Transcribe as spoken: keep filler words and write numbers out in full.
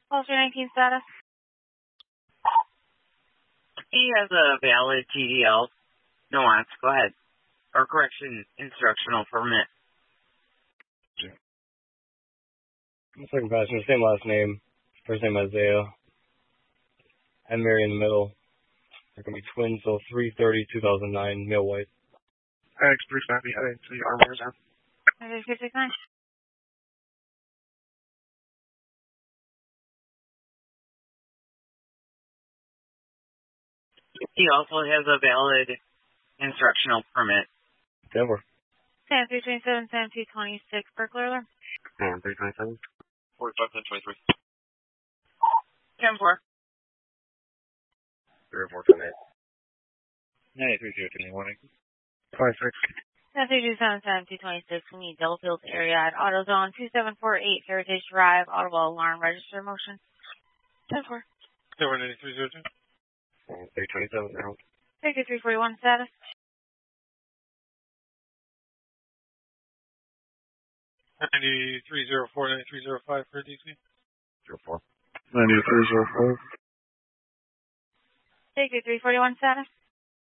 Policy nineteen status. He has a valid T D L. Nuance, go ahead. Or correction, instructional permit. Second passenger, same last name. First name Isaiah. And Mary in the middle. They're going to be twins, so three thirty, two thousand nine, male white. X three Snappy heading to the Armory Zone. Okay, six six nine. He also has a valid instructional permit. Denver. Sam three twenty-seven, Sam two twenty-six, burglar alarm. Sam three twenty-seven. forty-five, ten twenty-three. ten four. three four ten eight. ninety-three zero two one. twenty-six. Sam three two seven, Sam two twenty-six, we need Delafield area at AutoZone two seven four eight, Heritage Drive, Audible alarm register motion. ten four. Denver ninety-three zero two. three twenty-seven, Harold. Victor three forty-one status. ninety-three zero four, ninety-three zero five for D C. zero four. ninety-three zero five. Victor three forty-one status.